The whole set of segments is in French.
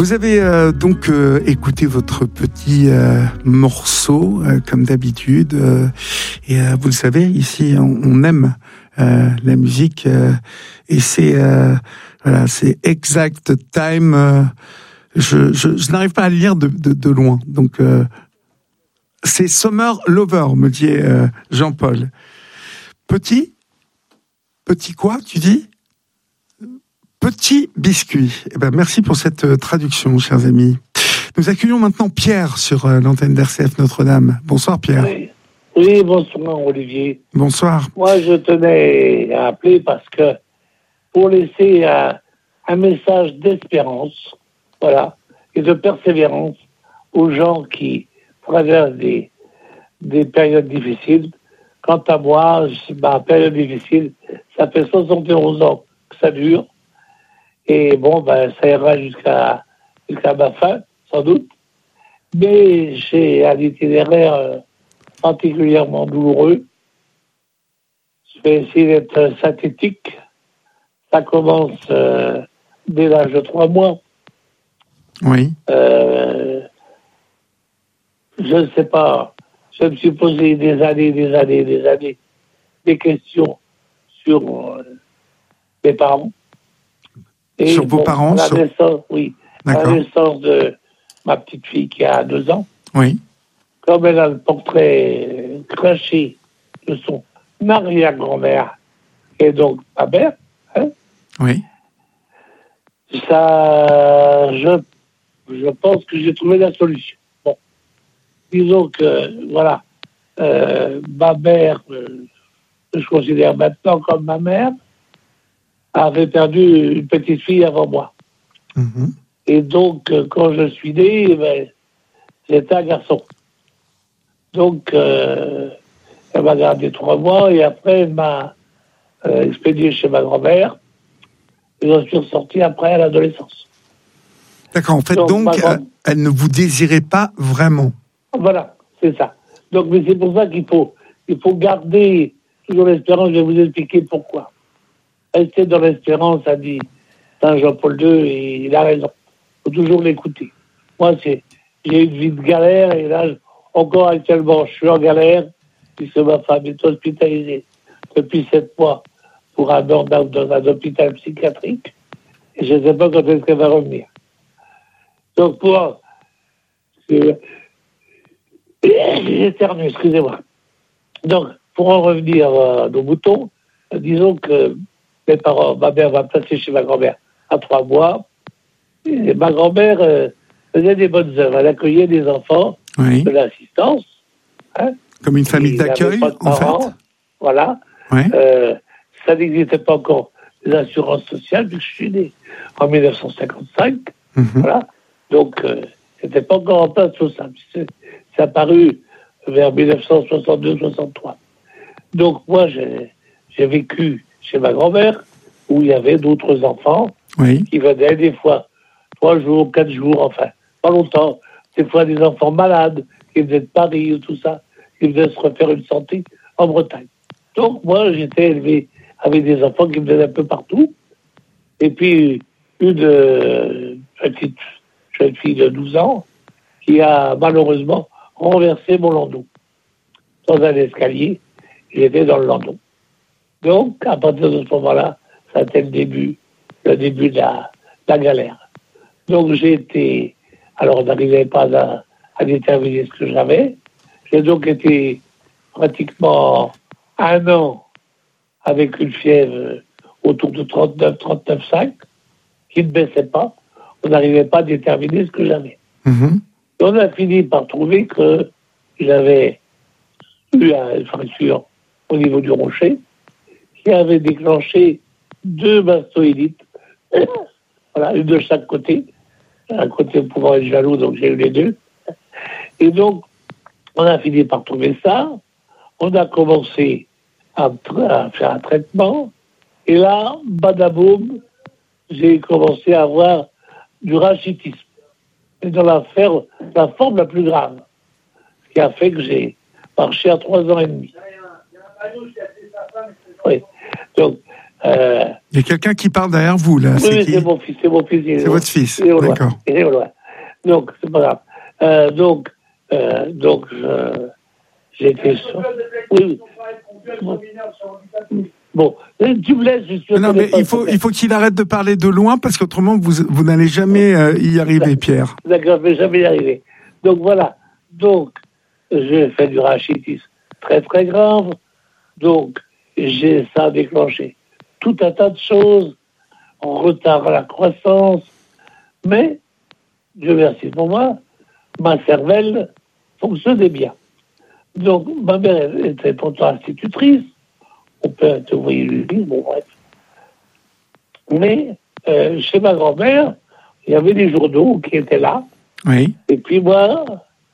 Vous avez donc écouté votre petit morceau, comme d'habitude. Et vous le savez, ici, on aime la musique. Et c'est Exact Time. Je n'arrive pas à le lire de loin. Donc, c'est Summer Lover, me dit Jean-Paul. Petit quoi, tu dis ? Petit biscuit. Eh ben, merci pour cette traduction, chers amis. Nous accueillons maintenant Pierre sur l'antenne d'RCF Notre-Dame. Bonsoir, Pierre. Oui, bonsoir, Olivier. Bonsoir. Moi, je tenais à appeler parce que pour laisser un message d'espérance, voilà, et de persévérance aux gens qui traversent des périodes difficiles. Quant à moi, ma période difficile, ça fait 71 ans que ça dure. Et bon, ça ira jusqu'à ma fin, sans doute. Mais j'ai un itinéraire particulièrement douloureux. Je vais essayer d'être synthétique. Ça commence dès l'âge de 3 mois. Oui. Je ne sais pas. Je me suis posé des années des questions sur mes parents. Et sur vos parents Oui. La naissance de ma petite fille qui a 2 ans. Oui. Comme elle a le portrait craché de son arrière-grand-mère et donc ma mère, hein, oui. Ça, je pense que j'ai trouvé la solution. Bon. Disons que, voilà, ma mère, que je considère maintenant comme ma mère, avait perdu une petite fille avant moi. Mm-hmm. Et donc, quand je suis né, c'était un garçon. Donc, elle m'a gardé 3 mois et après, elle m'a expédié chez ma grand-mère. Et je suis ressorti après à l'adolescence. D'accord, en fait, donc elle ne vous désirait pas vraiment. Voilà, c'est ça. Donc, mais c'est pour ça qu'il faut garder toujours l'espérance. Je vais vous expliquer pourquoi. Rester dans l'espérance, a dit Saint Jean-Paul II, et il a raison. Il faut toujours l'écouter. Moi, j'ai une vie de galère, et là, encore actuellement, je suis en galère, puisque ma femme est hospitalisée depuis 7 mois pour un burn-out dans un hôpital psychiatrique, et je ne sais pas quand est-ce qu'elle va revenir. Donc, j'éternue, excusez-moi. Donc, pour en revenir à nos moutons, disons que mes parents, ma mère m'a placé chez ma grand-mère à 3 mois. Et ma grand-mère faisait des bonnes œuvres. Elle accueillait des enfants de l'assistance. Hein, comme une famille d'accueil, en fait. Voilà. Ouais. Ça n'existait pas encore, les assurances sociales, vu que je suis né en 1955. Mm-hmm. Voilà. Donc, c'était pas encore en place tout ça. C'est apparu vers 1962-63. Donc, moi, j'ai vécu chez ma grand-mère, où il y avait d'autres enfants qui venaient des fois 3 jours, 4 jours, enfin, pas longtemps. Des fois, des enfants malades qui venaient de Paris ou tout ça, qui venaient se refaire une santé en Bretagne. Donc, moi, j'étais élevé avec des enfants qui venaient un peu partout. Et puis, une petite jeune fille de 12 ans qui a malheureusement renversé mon landau dans un escalier. J'étais dans le landau. Donc, à partir de ce moment-là, ça a été le début de la galère. Donc, j'ai été... Alors, on n'arrivait pas à déterminer ce que j'avais. J'ai donc été pratiquement 1 an avec une fièvre autour de 39,5, qui ne baissait pas. On n'arrivait pas à déterminer ce que j'avais. Mm-hmm. Et on a fini par trouver que j'avais eu une fracture au niveau du rocher, qui avait déclenché 2 mastoïdites, voilà, une de chaque côté, un côté pouvant être jaloux, donc j'ai eu les 2. Et donc, on a fini par trouver ça, on a commencé à faire un traitement, et là, badaboum, j'ai commencé à avoir du rachitisme, et dans la forme la plus grave, ce qui a fait que j'ai marché à 3 ans et demi. Oui. Donc, Il y a quelqu'un qui parle derrière vous, là. Oui, c'est mon fils. C'est votre fils, d'accord. Il est au loin. Donc, c'est pas grave. Donc, j'ai été sur... Oui. Bon, tu me laisses... Non, mais il faut qu'il arrête de parler de loin, parce qu'autrement, vous n'allez jamais y arriver, Pierre. D'accord, je ne vais jamais y arriver. Donc, voilà. Donc, j'ai fait du rachitisme très, très grave. Donc, ça a déclenché tout un tas de choses, en retard à la croissance, mais, Dieu merci pour moi, ma cervelle fonctionnait bien. Donc, ma mère était pourtant institutrice, mon père était ouvrier d'usine, bon bref. Mais, chez ma grand-mère, il y avait des journaux qui étaient là, oui. Et puis moi,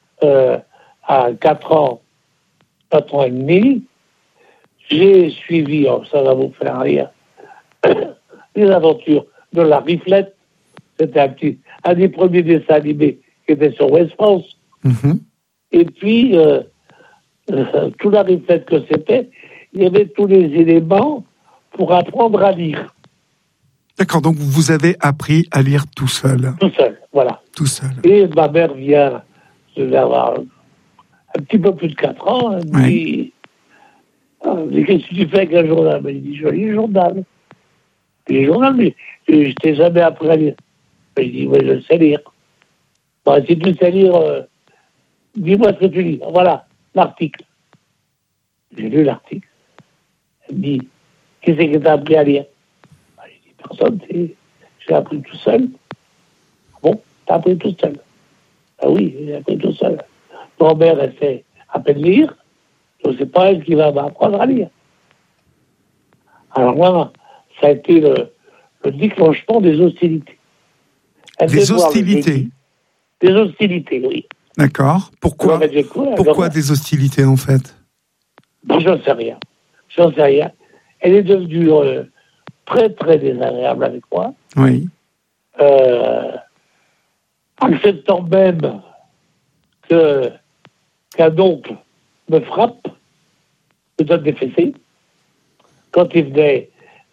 à 4 ans et demi, j'ai suivi, ça va vous faire rire, les aventures de la Riflette. C'était un des premiers dessins animés qui était sur West France. Mm-hmm. Et puis, tout la Riflette que c'était, il y avait tous les éléments pour apprendre à lire. D'accord, donc vous avez appris à lire tout seul. Tout seul, voilà. Tout seul. Et ma mère vient d'avoir un petit peu plus de 4 ans. Elle me dit, qu'est-ce que tu fais avec un journal? Elle me dit, je lis le journal. Les journaux, mais je t'ai jamais appris à lire. Je dis, oui, je sais lire. Bon, si tu sais lire, dis-moi ce que tu lis. Voilà, l'article. J'ai lu l'article. Elle me dit, qu'est-ce que tu as appris à lire? Je dis, personne, j'ai appris tout seul. Bon, t'as appris tout seul. Ah oui, j'ai appris tout seul. Grand-mère, elle sait à peine lire, donc c'est pas elle qui va m'apprendre à lire. Alors moi, ça a été le déclenchement des hostilités. Des hostilités? Des hostilités, oui. D'accord. Pourquoi des hostilités, en fait? Ben, j'en sais rien. Elle est devenue très, très désagréable avec moi. Oui. Acceptant même qu'un oncle me frappe, me donne des fessées. Quand il venait,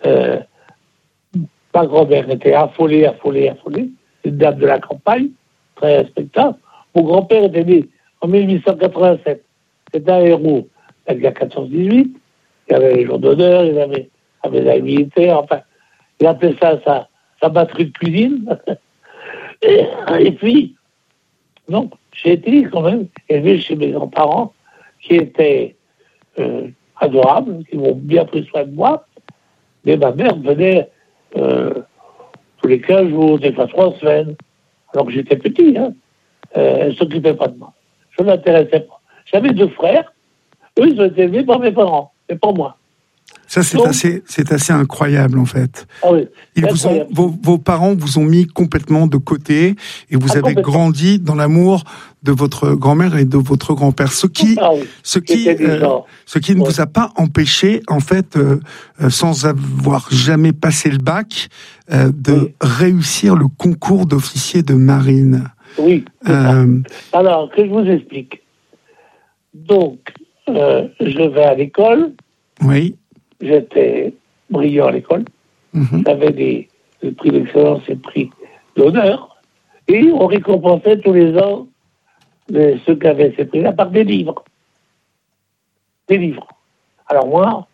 ma grand-mère était affolée. Une dame de la campagne, très respectable. Mon grand-père était né en 1887. C'était un héros de la guerre 14-18. Il avait les jours d'honneur, il avait la militaire, enfin, il appelait ça sa batterie de cuisine. Et puis, donc, j'ai été quand même élevé chez mes grands-parents, qui étaient adorables, qui m'ont bien pris soin de moi. Mais ma mère venait tous les 15 jours, des fois 3 semaines, alors que j'étais petit. Elle ne s'occupait pas de moi. Je ne l'intéressais pas. J'avais 2 frères. Eux, ils ont été élevés par mes parents, mais pas moi. Ça, c'est assez incroyable, en fait. Ah oui, vos parents vous ont mis complètement de côté et vous avez grandi dans l'amour de votre grand-mère et de votre grand-père. Ce qui ne vous a pas empêché, en fait, sans avoir jamais passé le bac, de réussir le concours d'officier de marine. Oui. Alors, que je vous explique. Donc, je vais à l'école. Oui. J'étais brillant à l'école. Mm-hmm. J'avais des prix d'excellence et prix d'honneur. Et on récompensait tous les ans ceux qui avaient ces prix-là par des livres. Des livres. Alors moi,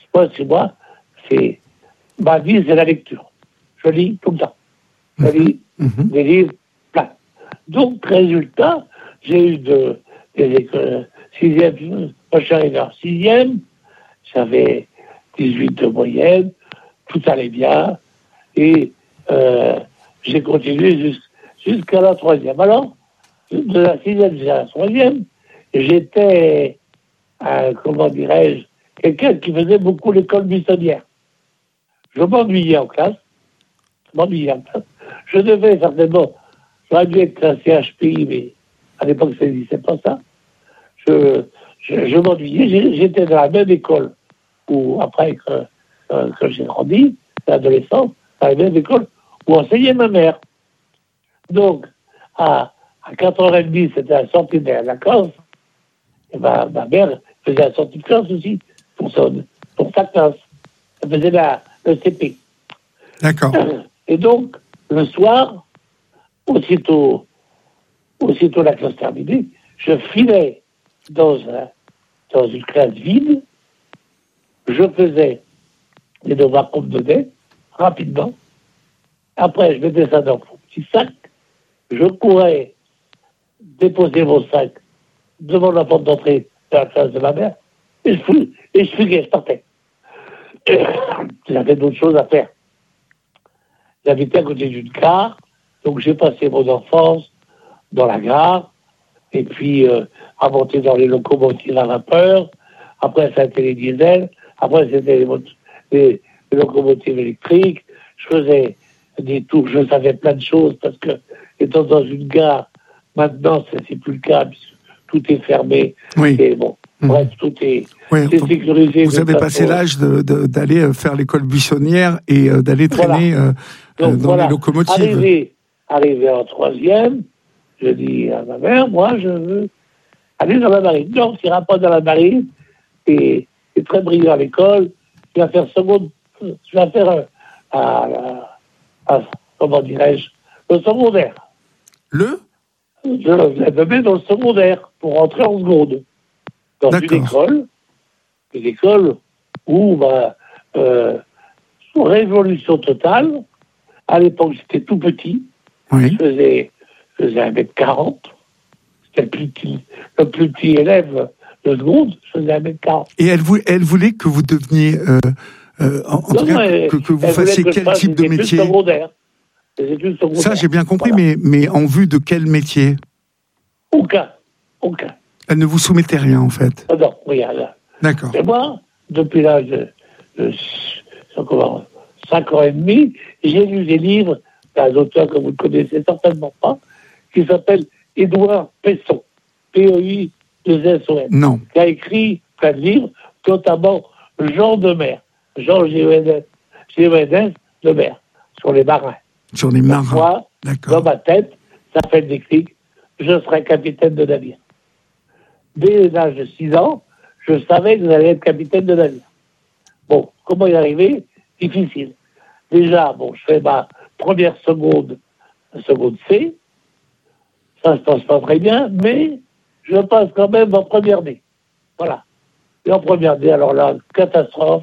ma vie, c'est la lecture. Je lis tout le temps. Je lis des livres plein. Donc, résultat, j'ai eu des écoles 6e, moi je suis arrivé en 6e, j'avais 18 de moyenne, tout allait bien, et j'ai continué jusqu'à la 3e. Alors, de la 6e jusqu'à la 3e, j'étais, comment dirais-je, quelqu'un qui faisait beaucoup l'école buissonnière. Je m'ennuyais en classe. Je devais certainement, j'aurais dû être classé HPI, mais à l'époque, ça n'existait pas ça. Je m'ennuyais. J'étais dans la même école où, après que j'ai grandi, l'adolescence, dans la même école où enseignait ma mère. Donc, à 4h30, c'était la sortie de la classe. Et ma mère faisait la sortie de classe aussi pour sa classe. Elle faisait la le CP. D'accord. Et donc, le soir, aussitôt la classe terminée, je filais dans une classe vide, je faisais les devoirs qu'on me donnait, rapidement. Après, je mettais ça dans mon petit sac, je courais déposer mon sac devant la porte d'entrée de la classe de ma mère, et je fuguais, je partais. J'avais d'autres choses à faire. J'habitais à côté d'une gare, donc j'ai passé mon enfance dans la gare, et puis à monter dans les locomotives à vapeur. Après, ça a été les diesels. Après, c'était les locomotives électriques. Je faisais des tours, je savais plein de choses, parce que, étant dans une gare, maintenant, c'est plus le cas, puisque tout est fermé. Oui. Et bon, bref, tout est sécurisé. Vous avez passé l'âge d'aller faire l'école buissonnière et d'aller traîner dans les locomotives. Arrivé en troisième, je dis à ma mère, moi, je veux aller dans la marine. Non, tu n'iras pas dans la marine. Et très brillant à l'école. Je vais faire comment dirais-je, le secondaire. Je me mets dans le secondaire pour rentrer en seconde. Dans une école où, révolution totale. À l'époque, j'étais tout petit. Oui. Je faisais 1m40. C'était le plus petit élève de seconde. Je faisais 1m40. Et elle voulait que vous deveniez, que vous fassiez quel type de métier? Des études secondaires. Ça, j'ai bien compris, voilà. mais en vue de quel métier? Aucun. Elle ne vous soumettait rien, en fait? Non, rien. D'accord. Et moi, depuis l'âge de 5 ans et demi, j'ai lu des livres d'un auteur que vous ne connaissez certainement pas, qui s'appelle Édouard Pesson, P-E-I-2-S-O-N. Non. Qui a écrit plein de livres, notamment Jean de Mer, Jean G-E-N-S de Mer, sur les marins. Sur les marins. Moi, d'accord. Dans ma tête, ça fait le déclic, je serai capitaine de navire. Dès l'âge de 6 ans, je savais que j'allais être capitaine de navire. Bon, comment y arriver? Difficile. Déjà, je fais ma première seconde C. Ça se passe pas très bien, mais je passe quand même en première D. Voilà. Et en première D, alors là, catastrophe.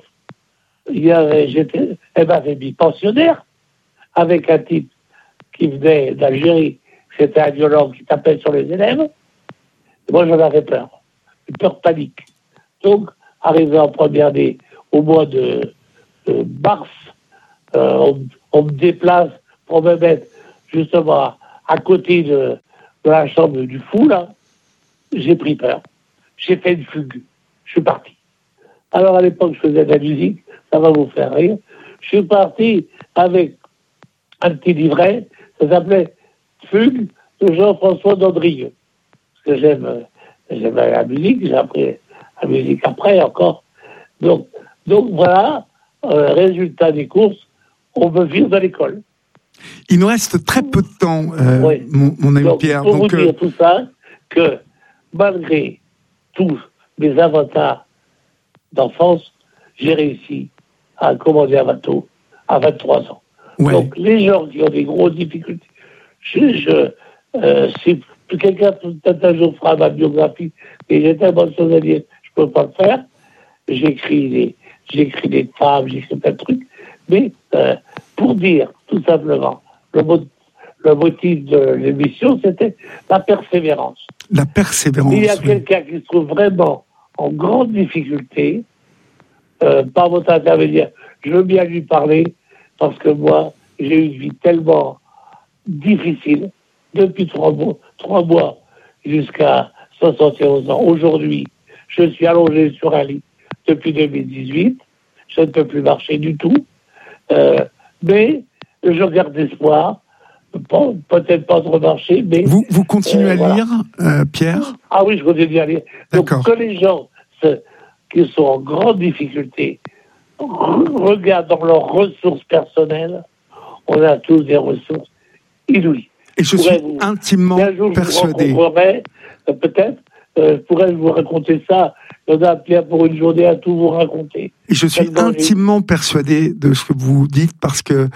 Elle m'avait mis pensionnaire avec un type qui venait d'Algérie. C'était un violent qui tapait sur les élèves. Et moi, j'en avais peur. Une peur panique. Donc, arrivé en première D, au mois de mars, on me déplace pour me mettre justement à côté de la chambre du fou, là. J'ai pris peur. J'ai fait une fugue. Je suis parti. Alors, à l'époque, je faisais de la musique. Ça va vous faire rire. Je suis parti avec un petit livret. Ça s'appelait Fugue de Jean-François Dandrieux. Parce que j'aime la musique. J'ai appris la musique après encore. Donc voilà, résultat des courses, on me vire de l'école. Il nous reste très peu de temps, oui. mon ami Pierre. Pour vous dire tout ça, que malgré tous mes avatars d'enfance, j'ai réussi à commander un bateau à 23 ans. Ouais. Donc les gens qui ont des grosses difficultés, si quelqu'un peut-être un jour fera ma biographie, et j'ai tellement de choses à dire, je ne peux pas le faire. J'écris des femmes, j'écris plein de trucs, mais pour dire tout simplement, le motif de l'émission, c'était la persévérance. La persévérance. Il y a quelqu'un qui se trouve vraiment en grande difficulté, par votre intermédiaire, je veux bien lui parler, parce que moi, j'ai eu une vie tellement difficile, depuis 3 mois jusqu'à 71 ans. Aujourd'hui, je suis allongé sur un lit depuis 2018. Je ne peux plus marcher du tout. Mais je garde espoir. Peut-être pas trop marcher, mais... Vous continuez à lire, Pierre? Ah oui, je continue à lire. D'accord. Donc, que les gens qui sont en grande difficulté regardent dans leurs ressources personnelles. On a tous des ressources inouïes. Et je suis intimement persuadé. Peut-être, je pourrais vous raconter ça, on a appelé pour une journée à tout vous raconter. Et je suis intimement persuadé de ce que vous dites parce que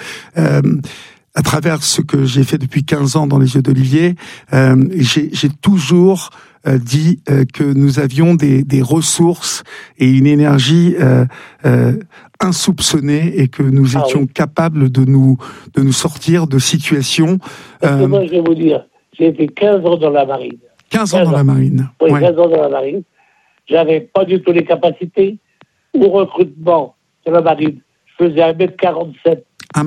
à travers ce que j'ai fait depuis 15 ans dans les yeux d'Olivier, j'ai toujours dit que nous avions des ressources et une énergie insoupçonnée et que nous étions capables de nous sortir de situations. Parce que moi, je vais vous dire, j'ai été 15 ans dans la marine. 15 ans dans la marine. Oui, 15 ans dans la marine. J'avais pas du tout les capacités. Au recrutement de la marine, je faisais 1m47.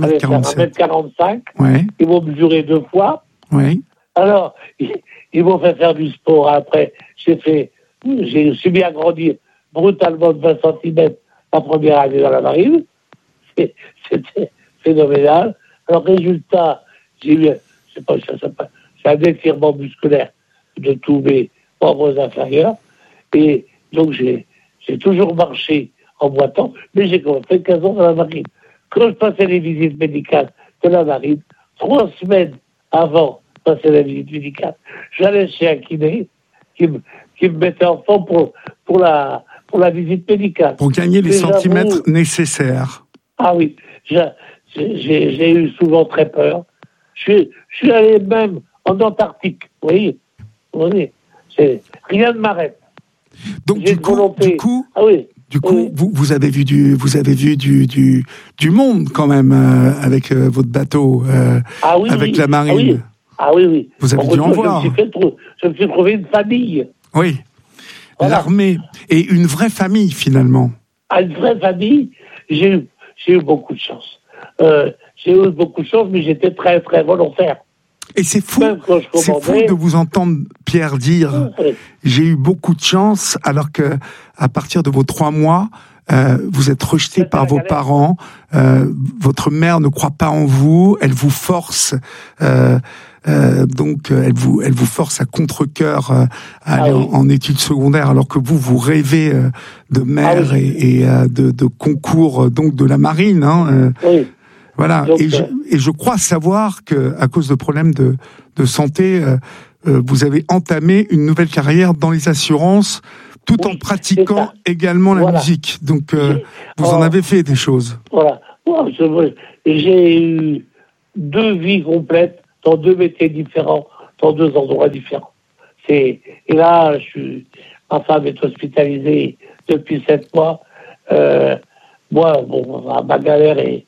1m45. Ouais. Ils m'ont mesuré 2 fois. Ouais. Alors, ils m'ont fait faire du sport. Après, j'ai subi à grandir brutalement de 20 cm la première année dans la marine. C'était phénoménal. Alors, résultat, j'ai eu, c'est un étirement musculaire de tous mes membres inférieurs. Et donc, j'ai toujours marché en boitant, mais j'ai quand même fait 15 ans dans la marine. Quand je passais les visites médicales de la marine, 3 semaines avant de passer la visite médicale, j'allais chez un kiné qui me mettait en forme pour la visite médicale. Pour gagner les centimètres nécessaires. Ah oui, j'ai eu souvent très peur. Je suis allé même en Antarctique, vous voyez, rien ne m'arrête. Donc du coup, ah oui. Du coup, vous avez vu du monde quand même avec votre bateau, avec la marine. Ah oui. Vous avez dû en voir. Je me suis trouvé une famille. Oui. Voilà. L'armée et une vraie famille finalement. Ah, une vraie famille. J'ai eu beaucoup de chance. Mais j'étais très très volontaire. Et c'est fou de vous entendre, Pierre, dire j'ai eu beaucoup de chance, alors que à partir de vos 3 mois, vous êtes rejeté par vos parents. Votre mère ne croit pas en vous, elle vous force. Donc, elle vous force à contre-cœur à aller en études secondaires, alors que vous rêvez de mer et de concours donc de la marine. Oui. Voilà, donc, et je crois savoir que à cause de problèmes de santé, vous avez entamé une nouvelle carrière dans les assurances, tout en pratiquant également la musique. Donc, vous en avez fait des choses. Voilà. J'ai eu 2 vies complètes dans 2 métiers différents, dans 2 endroits différents. Et là, ma femme est hospitalisée depuis 7 mois. Moi, ma galère est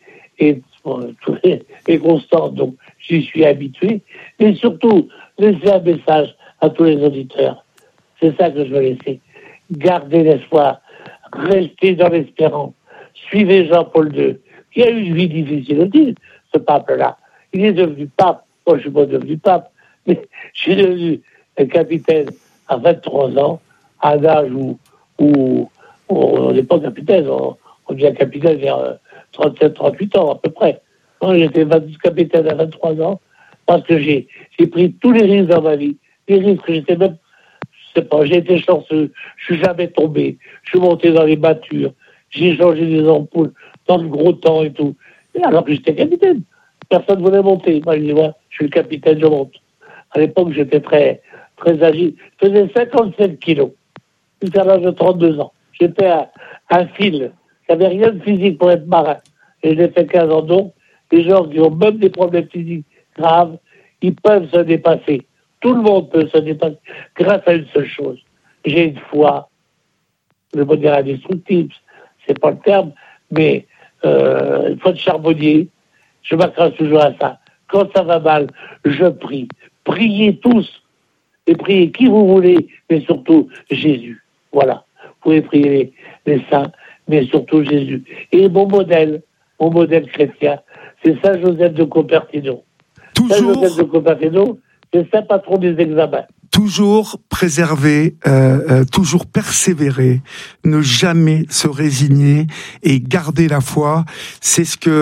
constante, donc j'y suis habitué. Et surtout, laisser un message à tous les auditeurs. C'est ça que je veux laisser. Gardez l'espoir, restez dans l'espérance. Suivez Jean-Paul II, qui a eu une vie difficile aussi, ce pape-là. Il est devenu pape. Moi, je ne suis pas devenu pape, mais je suis devenu capitaine à 23 ans, à un âge où on n'est pas capitaine, on devient capitaine vers 37-38 ans à peu près. Moi, j'étais capitaine à 23 ans parce que j'ai pris tous les risques dans ma vie. Les risques que j'étais même, je sais pas, j'ai été chanceux, je suis jamais tombé, je suis monté dans les battures, j'ai changé des ampoules dans le gros temps et tout. Et alors que j'étais capitaine, personne ne voulait monter. Moi, je dis, je suis le capitaine, je monte. À l'époque, j'étais très, très agile. Je faisais 57 kilos jusqu'à l'âge de 32 ans. J'étais un fil. Il n'y avait rien de physique pour être marin. Et j'ai fait 15 ans donc. Les gens qui ont même des problèmes physiques graves, ils peuvent se dépasser. Tout le monde peut se dépasser grâce à une seule chose. J'ai une foi, je ne veux pas dire indestructible, c'est pas le terme, mais une foi de charbonnier. Je m'accroche toujours à ça. Quand ça va mal, je prie. Priez tous. Et priez qui vous voulez, mais surtout Jésus. Voilà. Vous pouvez prier les saints, mais surtout Jésus. Et mon modèle chrétien, c'est Saint Joseph de Cupertino. Saint Joseph de Cupertino, c'est Saint patron des examens. Toujours préserver, toujours persévérer, ne jamais se résigner et garder la foi. C'est ce que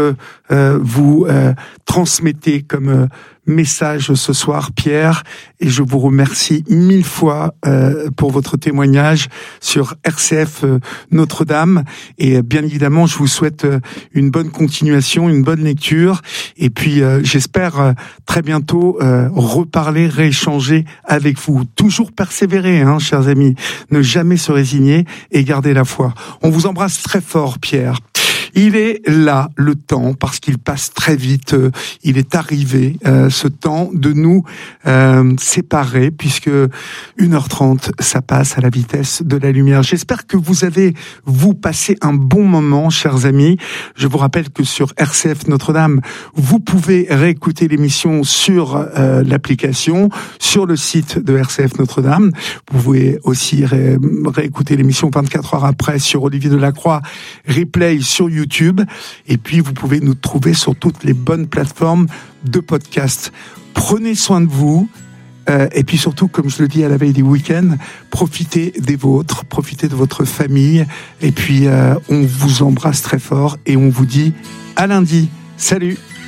vous transmettez comme message ce soir, Pierre, et je vous remercie 1000 fois pour votre témoignage sur RCF Notre-Dame, et bien évidemment je vous souhaite une bonne continuation, une bonne lecture, et puis j'espère très bientôt reparler, rééchanger avec vous. Toujours persévérer, chers amis, ne jamais se résigner et garder la foi. On vous embrasse très fort, Pierre. Il est là, le temps, parce qu'il passe très vite. Il est arrivé, ce temps, de nous séparer, puisque 1h30, ça passe à la vitesse de la lumière. J'espère que vous avez, passé un bon moment, chers amis. Je vous rappelle que sur RCF Notre-Dame, vous pouvez réécouter l'émission sur l'application, sur le site de RCF Notre-Dame. Vous pouvez aussi réécouter l'émission 24 heures après sur Olivier Delacroix, replay sur YouTube, et puis vous pouvez nous trouver sur toutes les bonnes plateformes de podcast. Prenez soin de vous, et puis surtout, comme je le dis à la veille des week-ends, profitez des vôtres, profitez de votre famille, et puis on vous embrasse très fort et on vous dit à lundi. Salut!